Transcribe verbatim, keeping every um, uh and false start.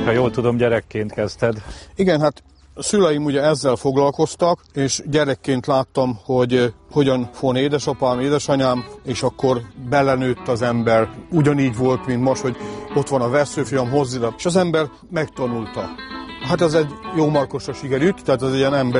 Ha jól tudom, gyerekként kezdted. Igen, hát a szüleim ugye ezzel foglalkoztak, és gyerekként láttam, hogy hogyan fon édesapám, édesanyám, és akkor belenőtt az ember. Ugyanígy volt, mint most, hogy ott van a veszőfiam, hozzá, és az ember megtanulta. Hát ez egy jó markosra sikerült, tehát ez egy ilyen ember